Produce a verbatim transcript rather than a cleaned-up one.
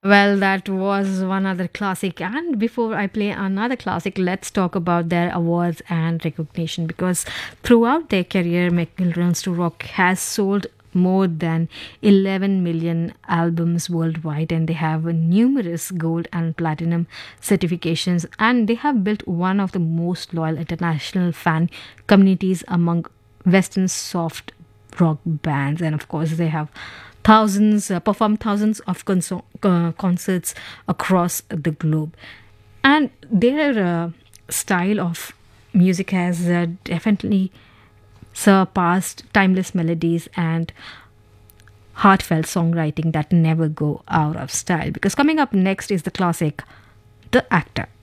Well, that was one other classic. And before I play another classic, let's talk about their awards and recognition because throughout their career, McGill Runs to Rock has sold more than eleven million albums worldwide, and they have numerous gold and platinum certifications, and they have built one of the most loyal international fan communities among Western soft rock bands. And of course, they have thousands, uh, performed thousands of conso- uh, concerts across the globe. And their uh, style of music has uh, definitely surpassed timeless melodies and heartfelt songwriting that never go out of style. Because coming up next is the classic The Actor.